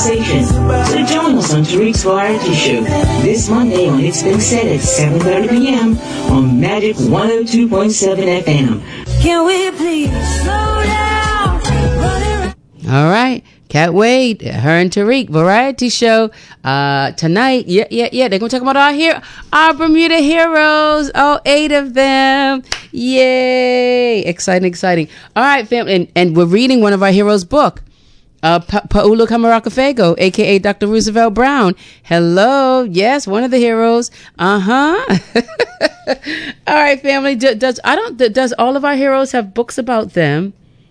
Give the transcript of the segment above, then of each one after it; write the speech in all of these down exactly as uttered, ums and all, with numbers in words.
conversation. So join us on Tariq's Variety Show this Monday on It's Been Said at seven thirty p.m. on Magic one oh two point seven F M. Can we please slow down? Running... All right. Cat Wade, her and Tariq Variety Show uh, tonight. Yeah, yeah, yeah. They're going to talk about our here, our Bermuda heroes. Oh, eight of them. Yay. Exciting, exciting. All right, family. And, and we're reading one of our heroes' book. Uh, pa- Paula Camaracafego, a k a. Doctor Roosevelt Brown. Hello. Yes, one of the heroes. Uh-huh. All right, family. Do, does I don't does all of our heroes have books about them?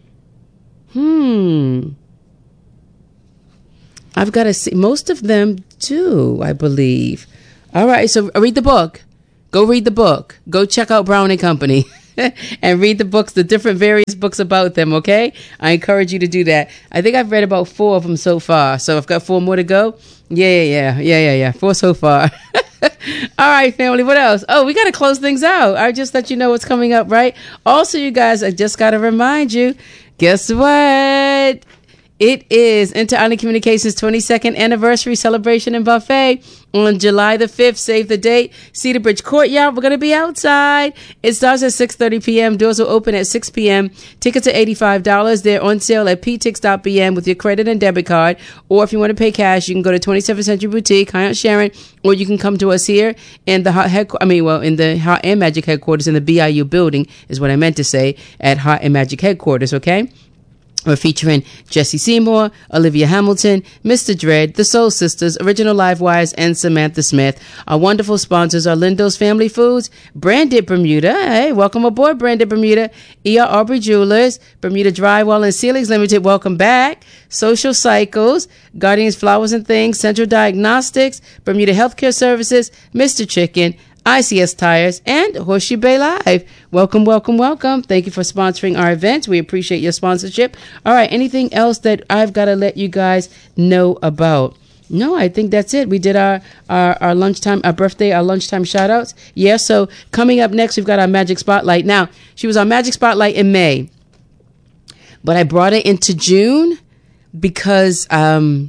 Hmm. I've got to see. Most of them do, I believe. All right, so read the book. Go read the book. Go check out Brown and Company and read the books, the different various books about them, okay? I encourage you to do that. I think I've read about four of them so far, so I've got four more to go. Yeah, yeah, yeah, yeah, yeah, yeah. Four so far. All right, family, what else? Oh, we got to close things out. I just let you know what's coming up, right? Also, you guys, I just got to remind you, guess what? It is Inter Island Communications twenty-second anniversary celebration and buffet on July the fifth. Save the date. Cedar Bridge Courtyard. We're going to be outside. It starts at six thirty p.m. Doors will open at six p.m. Tickets are eighty-five dollars. They're on sale at p tix dot b m with your credit and debit card. Or if you want to pay cash, you can go to twenty-seventh Century Boutique, High on Sharon, or you can come to us here in the Hot head, I mean, well, in the Hot and Magic headquarters in the B I U building is what I meant to say, at Hot and Magic headquarters, okay? We're featuring Jesse Seymour, Olivia Hamilton, Mister Dredd, The Soul Sisters, Original Live Wires, and Samantha Smith. Our wonderful sponsors are Lindo's Family Foods, Branded Bermuda. Hey, welcome aboard, Branded Bermuda. E R Aubrey Jewelers, Bermuda Drywall and Ceilings Limited. Welcome back. Social Cycles, Guardians Flowers and Things, Central Diagnostics, Bermuda Healthcare Services, Mister Chicken, I C S Tires, and Horseshoe Bay Live. Welcome, welcome, welcome. Thank you for sponsoring our events. We appreciate your sponsorship. All right, anything else that I've got to let you guys know about? No, I think that's it. We did our, our, our lunchtime, our birthday, our lunchtime shout outs. Yeah, so coming up next, we've got our Magic Spotlight. Now, she was on Magic Spotlight in May, but I brought it into June because um,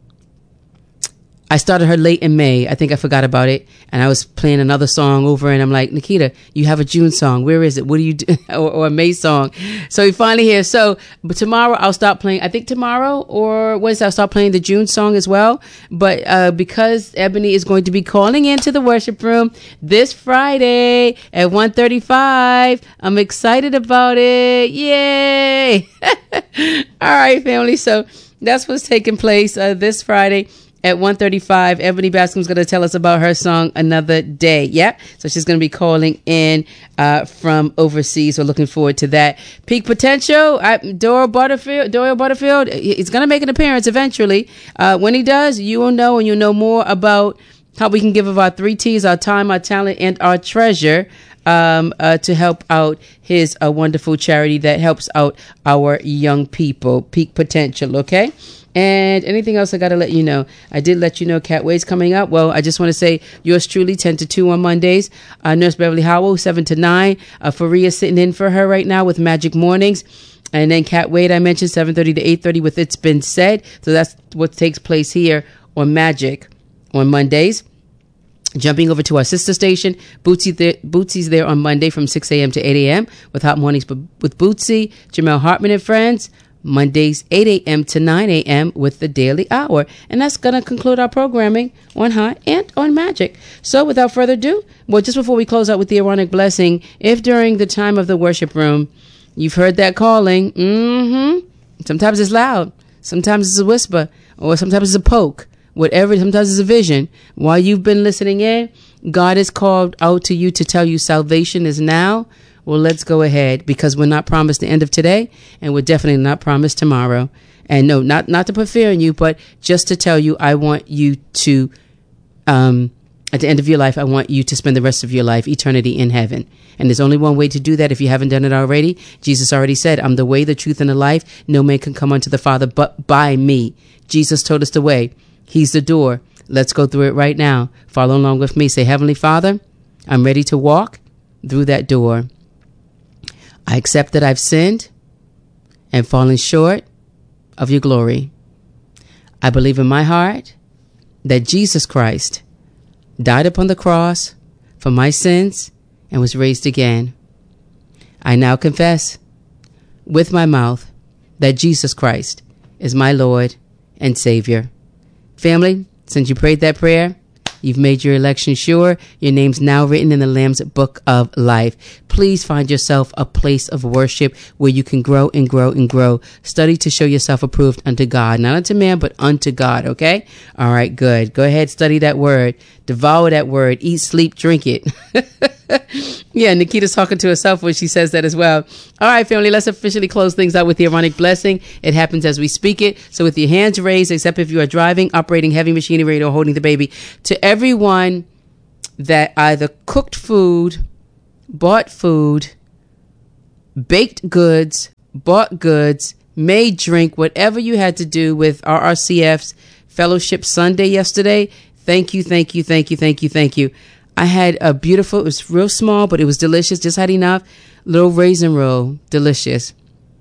I started her late in May. I think I forgot about it. And I was playing another song over and I'm like, Nikita, you have a June song. Where is it? What do you do? or, or a May song. So we finally here. So, but tomorrow I'll start playing, I think tomorrow or Wednesday I'll start playing the June song as well. But uh, because Ebony is going to be calling into the worship room this Friday at one thirty-five, I'm excited about it. Yay. All right, family. So that's what's taking place uh, this Friday. At one thirty-five, Ebony Bascom's going to tell us about her song, Another Day. Yeah. So she's going to be calling in uh, from overseas. We're looking forward to that. Peak Potential, I, Doyle Butterfield, Doyle Butterfield, he's going to make an appearance eventually. Uh, when he does, you will know and you'll know more about how we can give of our three T's, our time, our talent, and our treasure. Um, uh, to help out his uh, wonderful charity that helps out our young people. Peak Potential. Okay. And anything else I got to let you know? I did let you know Cat Wade's coming up. Well, I just want to say yours truly, ten to two on Mondays. Uh, Nurse Beverly Howell, seven to nine. Uh, Faria sitting in for her right now with Magic Mornings. And then Cat Wade, I mentioned, seven thirty to eight thirty with It's Been Said. So that's what takes place here on Magic on Mondays. Jumping over to our sister station, Bootsy there, Bootsy's there on Monday from six a.m. to eight a.m. with Hot Mornings with Bootsy, Jamel Hartman and Friends. Mondays, eight a.m. to nine a.m. with the Daily Hour. And that's going to conclude our programming on Hot and on Magic. So without further ado, well, just before we close out with the Aaronic Blessing, if during the time of the worship room, you've heard that calling, mm-hmm, sometimes it's loud, sometimes it's a whisper, or sometimes it's a poke, whatever, sometimes it's a vision. While you've been listening in, God has called out to you to tell you salvation is now. Well, let's go ahead, because we're not promised the end of today, and we're definitely not promised tomorrow. And no, not not to put fear in you, but just to tell you, I want you to, um, at the end of your life, I want you to spend the rest of your life, eternity in heaven. And there's only one way to do that if you haven't done it already. Jesus already said, I'm the way, the truth, and the life. No man can come unto the Father but by me. Jesus told us the way. He's the door. Let's go through it right now. Follow along with me. Say, Heavenly Father, I'm ready to walk through that door. I accept that I've sinned and fallen short of your glory. I believe in my heart that Jesus Christ died upon the cross for my sins and was raised again. I now confess with my mouth that Jesus Christ is my Lord and Savior. Family, since you prayed that prayer, you've made your election sure. Your name's now written in the Lamb's Book of Life. Please find yourself a place of worship where you can grow and grow and grow. Study to show yourself approved unto God, not unto man, but unto God, okay? All right, good. Go ahead, study that word. Devour that word. Eat, sleep, drink it. Yeah, Nikita's talking to herself when she says that as well. All right, family, let's officially close things out with the Aaronic blessing. It happens as we speak it. So with your hands raised, except if you are driving, operating heavy machinery, or holding the baby, to everyone that either cooked food, bought food, baked goods, bought goods, made drink, whatever you had to do with R R C F's Fellowship Sunday yesterday, thank you, thank you, thank you, thank you, thank you. I had a beautiful, it was real small, but it was delicious. Just had enough. Little raisin roll, delicious.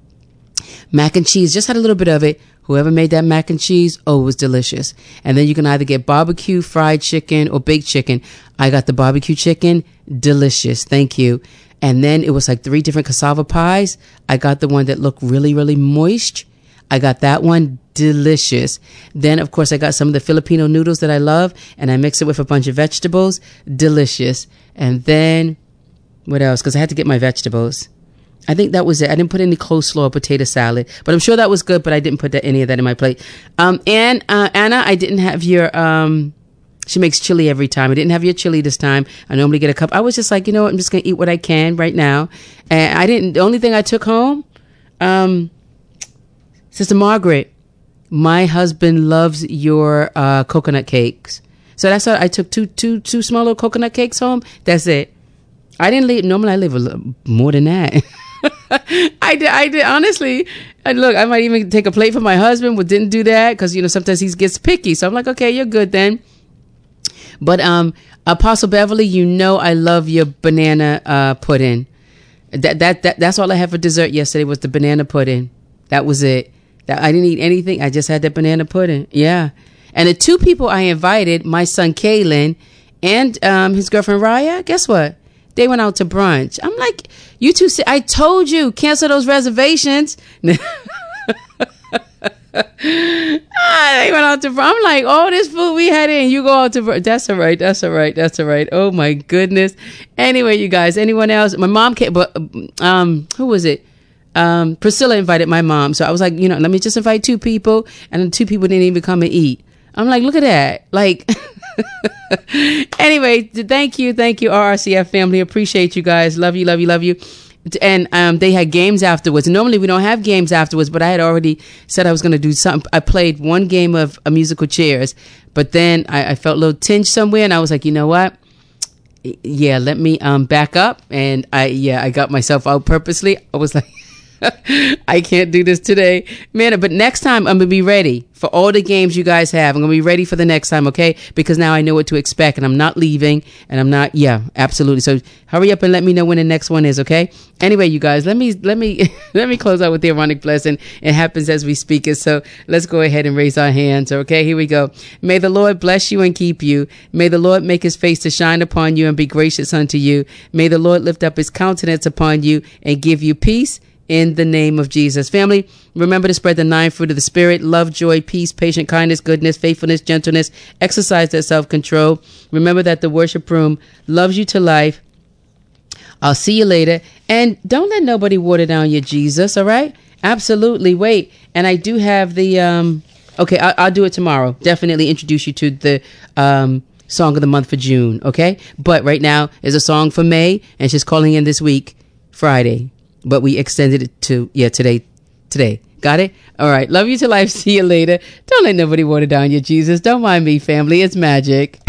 Mac and cheese, just had a little bit of it. Whoever made that mac and cheese, oh, it was delicious. And then you can either get barbecue, fried chicken, or baked chicken. I got the barbecue chicken, delicious. Thank you. And then it was like three different cassava pies. I got the one that looked really, really moist. I got that one, delicious. Then, of course, I got some of the Filipino noodles that I love, and I mix it with a bunch of vegetables, delicious. And then, what else? Because I had to get my vegetables. I think that was it. I didn't put any coleslaw or potato salad, but I'm sure that was good, but I didn't put that, any of that in my plate. Um, and uh, Anna, I didn't have your, um, she makes chili every time. I didn't have your chili this time. I normally get a cup. I was just like, you know what? I'm just going to eat what I can right now. And I didn't, the only thing I took home, um, Sister Margaret, my husband loves your uh, coconut cakes. So that's why I took two, two, two small little coconut cakes home. That's it. I didn't leave. Normally I leave a little more than that. I did. I did. Honestly, and look, I might even take a plate for my husband, but didn't do that because, you know, sometimes he gets picky. So I'm like, okay, you're good then. But um, Apostle Beverly, you know, I love your banana uh, pudding. That, that, that, that's all I had for dessert yesterday was the banana pudding. That was it. That I didn't eat anything. I just had that banana pudding. Yeah. And the two people I invited, my son Kalen and um, his girlfriend Raya, guess what? They went out to brunch. I'm like, you two, I told you, cancel those reservations. Ah, they went out to brunch. I'm like, all this food we had in, you go out to brunch. That's all right. That's all right. That's all right. Oh my goodness. Anyway, you guys, anyone else? My mom came, but um, who was it? Um, Priscilla invited my mom. So I was like, you know, let me just invite two people. And the two people didn't even come and eat. I'm like, look at that. Like, anyway, thank you. Thank you, R R C F family. Appreciate you guys. Love you, love you, love you. And um, they had games afterwards. Normally we don't have games afterwards, but I had already said I was going to do something. I played one game of uh, musical chairs, but then I, I felt a little tinge somewhere and I was like, you know what? Yeah, let me um, back up. And I, yeah, I got myself out purposely. I was like, I can't do this today, man. But next time I'm going to be ready for all the games you guys have. I'm going to be ready for the next time. Okay. Because now I know what to expect and I'm not leaving and I'm not. Yeah, absolutely. So hurry up and let me know when the next one is. Okay. Anyway, you guys, let me, let me, let me close out with the Aaronic blessing. It happens as we speak it. So let's go ahead and raise our hands. Okay. Here we go. May the Lord bless you and keep you. May the Lord make his face to shine upon you and be gracious unto you. May the Lord lift up his countenance upon you and give you peace. In the name of Jesus. Family, remember to spread the nine fruit of the Spirit: love, joy, peace, patience, kindness, goodness, faithfulness, gentleness. Exercise that self-control. Remember that the worship room loves you to life. I'll see you later. And don't let nobody water down your Jesus, all right? Absolutely. Wait. And I do have the, um, okay, I- I'll do it tomorrow. Definitely introduce you to the um, song of the month for June, okay? But right now is a song for May, and she's calling in this week, Friday. But we extended it to, yeah, today, today. Got it? All right. Love you to life. See you later. Don't let nobody water down your Jesus. Don't mind me, family. It's magic.